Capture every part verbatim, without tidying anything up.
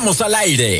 estamos al aire.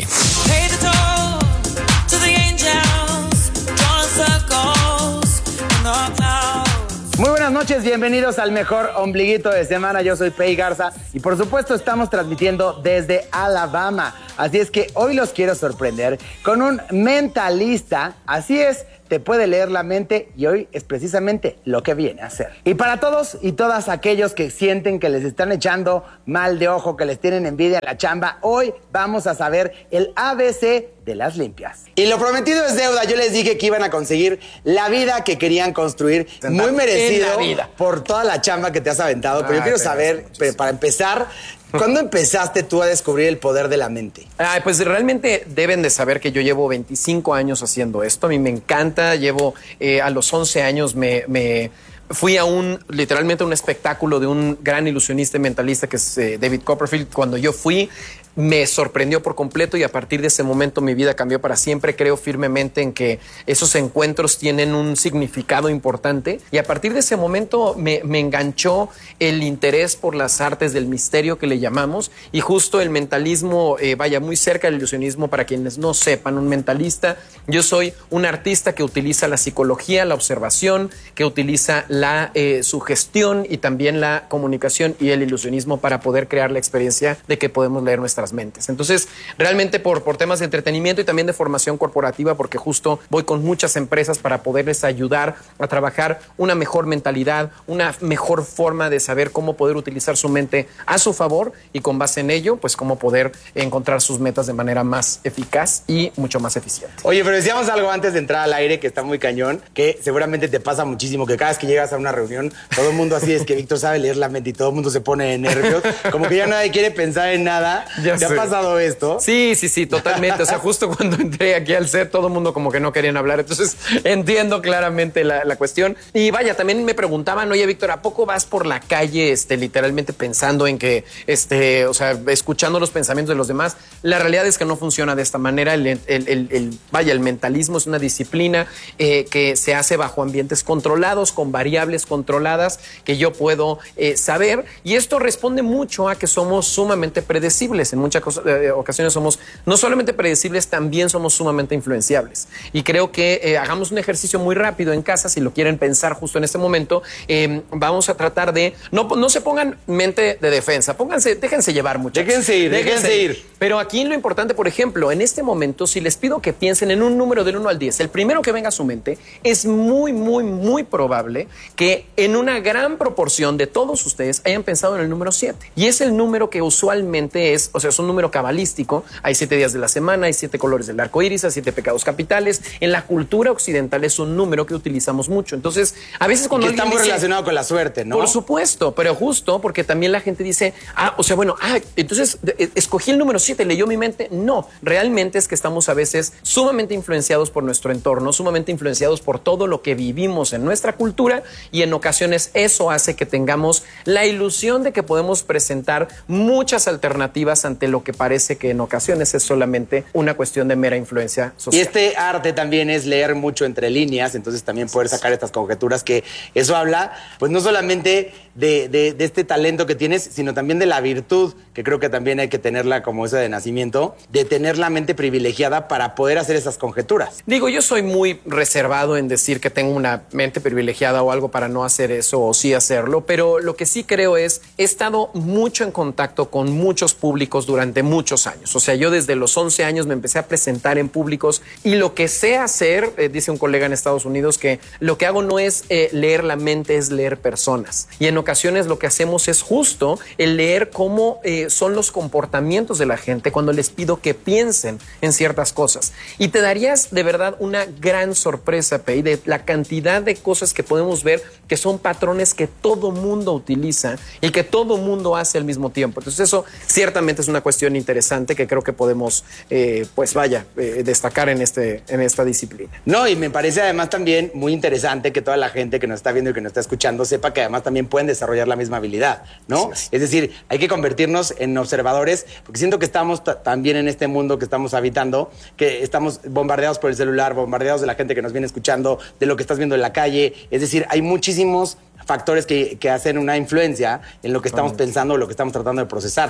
Muy buenas noches, bienvenidos al mejor ombliguito de semana. Yo soy Pei Garza y por supuesto estamos transmitiendo desde Alabama. Así es que hoy los quiero sorprender con un mentalista. Así es, te puede leer la mente y hoy es precisamente lo que viene a hacer. Y para todos y todas aquellos que sienten que les están echando mal de ojo, que les tienen envidia en la chamba, hoy vamos a saber el A B C de las limpias. Y lo prometido es deuda. Yo les dije que iban a conseguir la vida que querían construir. Muy merecido por toda la chamba que te has aventado. Pero ah, yo quiero saber, para empezar, ¿cuándo empezaste tú a descubrir el poder de la mente? Ay, pues realmente deben de saber que yo llevo veinticinco años haciendo esto. A mí me encanta. Llevo eh, a los once años me... me Fui a un, literalmente, un espectáculo de un gran ilusionista y mentalista que es eh, David Copperfield. Cuando yo fui, me sorprendió por completo y a partir de ese momento mi vida cambió para siempre. Creo firmemente en que esos encuentros tienen un significado importante y a partir de ese momento me, me enganchó el interés por las artes del misterio que le llamamos y justo el mentalismo, eh, vaya, muy cerca del ilusionismo. Para quienes no sepan, un mentalista, yo soy un artista que utiliza la psicología, la observación, que utiliza la eh, sugestión y también la comunicación y el ilusionismo para poder crear la experiencia de que podemos leer nuestras mentes. Entonces, realmente por, por temas de entretenimiento y también de formación corporativa, porque justo voy con muchas empresas para poderles ayudar a trabajar una mejor mentalidad, una mejor forma de saber cómo poder utilizar su mente a su favor y con base en ello, pues cómo poder encontrar sus metas de manera más eficaz y mucho más eficiente. Oye, pero decíamos algo antes de entrar al aire que está muy cañón, que seguramente te pasa muchísimo, que cada vez que llegas a una reunión, todo el mundo así es que Víctor sabe leer la mente y todo el mundo se pone de nervios, como que ya nadie quiere pensar en nada. Ya ¿Te sé. ha pasado esto? Sí, sí, sí, totalmente. O sea, justo cuando entré aquí al set, todo el mundo como que no querían hablar. Entonces, entiendo claramente la, la cuestión. Y vaya, también me preguntaban, oye, Víctor, ¿a poco vas por la calle este, literalmente pensando en que, este, o sea, escuchando los pensamientos de los demás? La realidad es que no funciona de esta manera. El, el, el, el, vaya, el mentalismo es una disciplina eh, que se hace bajo ambientes controlados, con variables controladas que yo puedo eh, saber. Y esto responde mucho a que somos sumamente predecibles. En muchas eh, ocasiones somos no solamente predecibles, también somos sumamente influenciables. Y creo que eh, hagamos un ejercicio muy rápido en casa, si lo quieren pensar justo en este momento. Eh, vamos a tratar de, no, no se pongan mente de defensa, pónganse, déjense llevar, muchachos. Déjense ir, déjense, déjense ir. Pero aquí lo importante, por ejemplo, en este momento, si les pido que piensen en un número del uno al diez, el primero que venga a su mente, es muy, muy, muy probable que en una gran proporción de todos ustedes hayan pensado en el número siete. Y es el número que usualmente es, o sea, es un número cabalístico. Hay siete días de la semana, hay siete colores del arco iris, hay siete pecados capitales. En la cultura occidental es un número que utilizamos mucho. Entonces, a veces cuando y que está muy dice, relacionado con la suerte, ¿no? Por supuesto, pero justo porque también la gente dice, ah, o sea, bueno, ah, entonces de, escogí el número siete, leyó mi mente. No, realmente es que estamos a veces sumamente influenciados por nuestro entorno, sumamente influenciados por todo lo que vivimos en nuestra cultura y en ocasiones eso hace que tengamos la ilusión de que podemos presentar muchas alternativas ante lo que parece que en ocasiones es solamente una cuestión de mera influencia social. Y este arte también es leer mucho entre líneas, entonces también poder sacar estas conjeturas, que eso habla, pues no solamente de, de, de este talento que tienes, sino también de la virtud, que creo que también hay que tenerla como esa de nacimiento, de tener la mente privilegiada para poder hacer esas conjeturas. Digo, yo soy muy reservado en decir que tengo una mente privilegiada o algo para no hacer eso o sí hacerlo, pero lo que sí creo es, he estado mucho en contacto con muchos públicos durante muchos años. O sea, yo desde los once años me empecé a presentar en públicos y lo que sé hacer, eh, dice un colega en Estados Unidos, que lo que hago no es eh, leer la mente, es leer personas. Y en ocasiones lo que hacemos es justo el leer cómo eh, son los comportamientos de la gente cuando les pido que piensen en ciertas cosas. Y te darías de verdad una gran sorpresa, Pei, de la cantidad de cosas que podemos ver que son patrones que todo mundo utiliza y que todo mundo hace al mismo tiempo. Entonces eso ciertamente es una cuestión interesante que creo que podemos, eh, pues vaya, eh, destacar en, este, en esta disciplina. No, y me parece además también muy interesante que toda la gente que nos está viendo y que nos está escuchando sepa que además también pueden desarrollar la misma habilidad, ¿no? Es. es decir, hay que convertirnos en observadores, porque siento que estamos también en este mundo que estamos habitando, que estamos bombardeados por el celular, bombardeados de la gente que nos viene escuchando, de lo que estás viendo en la calle. Es decir, hay muchísimos factores que, que hacen una influencia en lo que estamos pensando, lo que estamos tratando de procesar.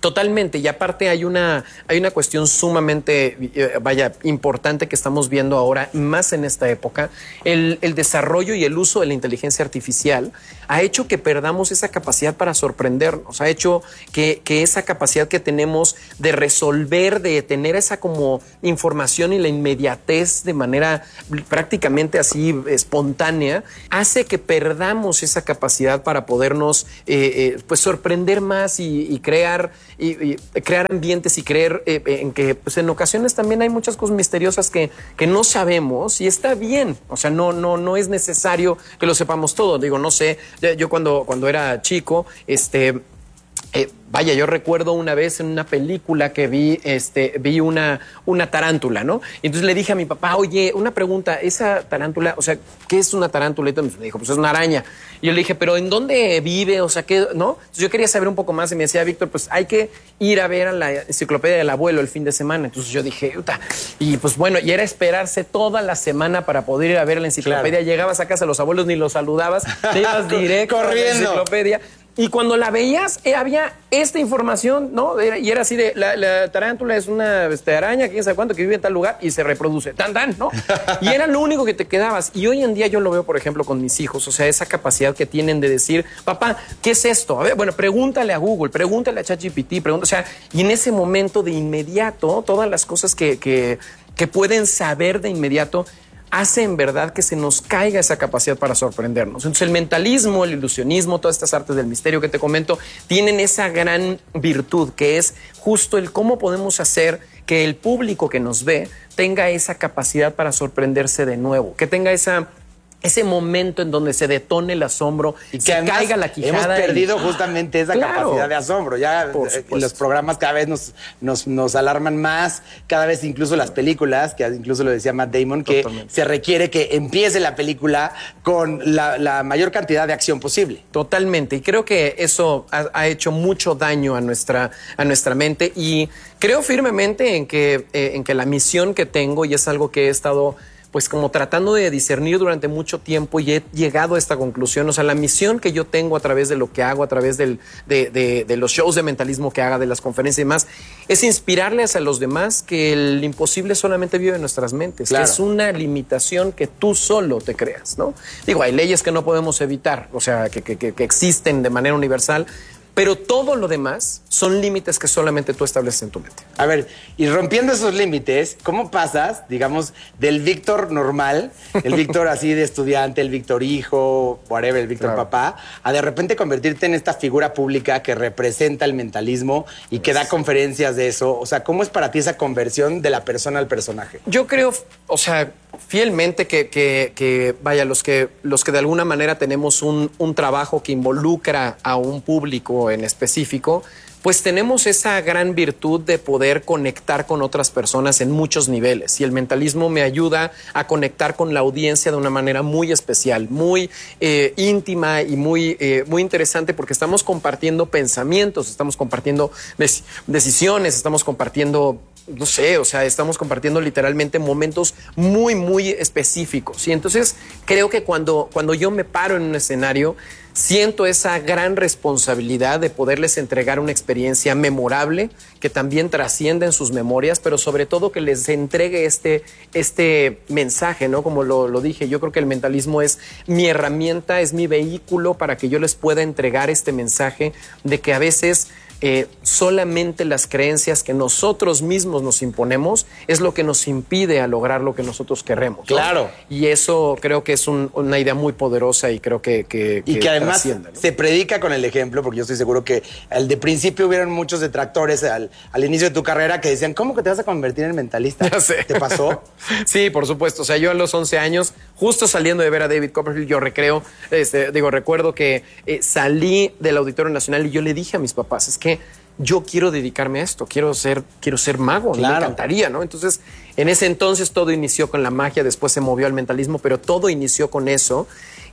Totalmente, y aparte hay una, hay una cuestión sumamente, eh, vaya, importante que estamos viendo ahora, más en esta época. El, el desarrollo y el uso de la inteligencia artificial ha hecho que perdamos esa capacidad para sorprendernos, ha hecho que, que esa capacidad que tenemos de resolver, de tener esa como información y la inmediatez de manera prácticamente así espontánea, hace que perdamos esa capacidad para podernos eh, eh, pues sorprender más y, y crear Y, y crear ambientes y creer eh, en que pues en ocasiones también hay muchas cosas misteriosas que, que no sabemos y está bien. O sea, no, no, no es necesario que lo sepamos todo. Digo, no sé, yo cuando, cuando era chico, este... Eh, vaya, yo recuerdo una vez en una película que vi, este, vi una, una tarántula, ¿no? Y entonces le dije a mi papá, oye, una pregunta, esa tarántula, o sea, ¿qué es una tarántula? Y entonces me dijo, pues es una araña. Y yo le dije, ¿pero en dónde vive? O sea, ¿qué? ¿No? Entonces yo quería saber un poco más y me decía, Víctor, pues hay que ir a ver a la enciclopedia del abuelo el fin de semana. Entonces yo dije, Uta. Y pues bueno, y era esperarse toda la semana para poder ir a ver la enciclopedia. Claro. Llegabas a casa a los abuelos, ni los saludabas, te ibas directo corriendo a la enciclopedia. Y cuando la veías, eh, había esta información, ¿no? Era, y era así de, la, la tarántula es una este, araña, quién sabe cuánto, que vive en tal lugar y se reproduce. Tan, tan, ¿no? Y era lo único que te quedabas. Y hoy en día yo lo veo, por ejemplo, con mis hijos. O sea, esa capacidad que tienen de decir, papá, ¿qué es esto? A ver, bueno, pregúntale a Google, pregúntale a ChatGPT, pregúntale. O sea, y en ese momento de inmediato, todas las cosas que, que, que pueden saber de inmediato, hace en verdad que se nos caiga esa capacidad para sorprendernos. Entonces el mentalismo, el ilusionismo, todas estas artes del misterio que te comento, tienen esa gran virtud que es justo el cómo podemos hacer que el público que nos ve tenga esa capacidad para sorprenderse de nuevo, que tenga esa... ese momento en donde se detone el asombro y que se caiga la quijada. Hemos perdido y... justamente esa claro. capacidad de asombro. Ya los programas cada vez nos, nos, nos alarman más, cada vez incluso las películas, que incluso lo decía Matt Damon, que Totalmente. se requiere que empiece la película con la, la mayor cantidad de acción posible. Totalmente. Y creo que eso ha, ha hecho mucho daño a nuestra, a nuestra mente y creo firmemente en que, eh, en que la misión que tengo, y es algo que he estado... pues como tratando de discernir durante mucho tiempo y he llegado a esta conclusión. O sea, la misión que yo tengo a través de lo que hago, a través del, de, de, de los shows de mentalismo que haga, de las conferencias y demás, es inspirarles a los demás que el imposible solamente vive en nuestras mentes, claro. que es una limitación que tú solo te creas, ¿no? Digo, hay leyes que no podemos evitar, o sea, que, que, que existen de manera universal, pero todo lo demás son límites que solamente tú estableces en tu mente. A ver, y rompiendo esos límites, ¿cómo pasas, digamos, del Víctor normal, el Víctor así de estudiante, el Víctor hijo, whatever, el Víctor claro. papá, a de repente convertirte en esta figura pública que representa el mentalismo y que da conferencias de eso? O sea, ¿cómo es para ti esa conversión de la persona al personaje? Yo creo, o sea, fielmente que, que, que vaya, los que, los que de alguna manera tenemos un, un trabajo que involucra a un público en específico, pues tenemos esa gran virtud de poder conectar con otras personas en muchos niveles. Y el mentalismo me ayuda a conectar con la audiencia de una manera muy especial, muy eh, íntima y muy, eh, muy interesante, porque estamos compartiendo pensamientos, estamos compartiendo dec- decisiones, estamos compartiendo... no sé, o sea, estamos compartiendo literalmente momentos muy, muy específicos. Y entonces creo que cuando, cuando yo me paro en un escenario, siento esa gran responsabilidad de poderles entregar una experiencia memorable que también trascienda en sus memorias, pero sobre todo que les entregue este, este mensaje, ¿no? Como lo, lo dije, yo creo que el mentalismo es mi herramienta, es mi vehículo para que yo les pueda entregar este mensaje de que a veces... Eh, solamente las creencias que nosotros mismos nos imponemos es lo que nos impide a lograr lo que nosotros queremos, ¿no? Claro. Y eso creo que es un, una idea muy poderosa y creo que... que y que, que además ¿no? se predica con el ejemplo, porque yo estoy seguro que al de principio hubieron muchos detractores al, al inicio de tu carrera que decían, ¿cómo que te vas a convertir en mentalista? Ya sé. ¿Te pasó? Sí, por supuesto. O sea, yo a los once años, justo saliendo de ver a David Copperfield, yo recreo, este, digo, recuerdo que eh, salí del Auditorio Nacional y yo le dije a mis papás, es que yo quiero dedicarme a esto, quiero ser, quiero ser mago, claro. Me encantaría, ¿no? Entonces, en ese entonces todo inició con la magia, después se movió al mentalismo, pero todo inició con eso.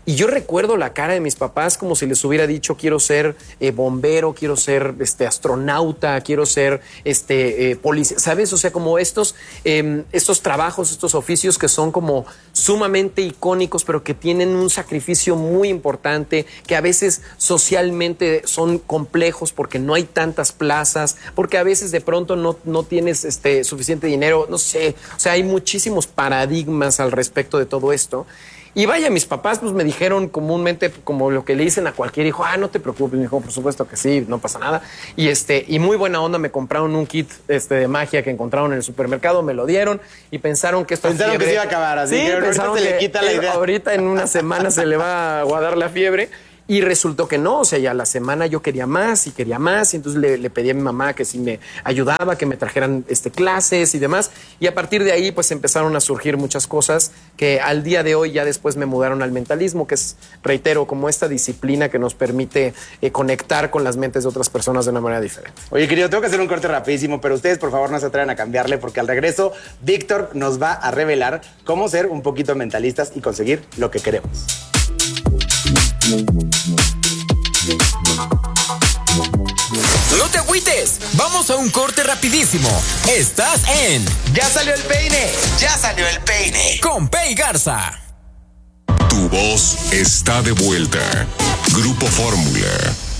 Y yo recuerdo la cara de mis papás como si les hubiera dicho quiero ser eh, bombero, quiero ser este, astronauta, quiero ser este, eh, policía, ¿sabes? O sea, como estos, eh, estos trabajos, estos oficios que son como sumamente icónicos, pero que tienen un sacrificio muy importante, que a veces socialmente son complejos porque no hay tantas plazas, porque a veces de pronto no, no tienes este, suficiente dinero, no sé. O sea, hay muchísimos paradigmas al respecto de todo esto. Y vaya, mis papás pues me dijeron comúnmente como lo que le dicen a cualquier hijo, ah, no te preocupes, mi hijo, por supuesto que sí, no pasa nada. Y este, y muy buena onda, me compraron un kit este, de magia que encontraron en el supermercado, me lo dieron y pensaron que esto pensaron fiebre, que se iba a acabar, así sí, que pensaron se que le quita la idea. Ahorita en una semana se le va a aguadar la fiebre. Y resultó que no, o sea, ya la semana yo quería más y quería más, y entonces le, le pedí a mi mamá que si me ayudaba, que me trajeran este, clases y demás, y a partir de ahí pues empezaron a surgir muchas cosas que al día de hoy ya después me mudaron al mentalismo, que es, reitero, como esta disciplina que nos permite eh, conectar con las mentes de otras personas de una manera diferente. Oye, querido, tengo que hacer un corte rapidísimo, pero ustedes por favor no se atrevan a cambiarle, porque al regreso Víctor nos va a revelar cómo ser un poquito mentalistas y conseguir lo que queremos. No te agüites, vamos a un corte rapidísimo. Estás en ¡Ya salió el peine! ¡Ya salió el peine! Con Pei Garza. Tu voz está de vuelta. Grupo Fórmula.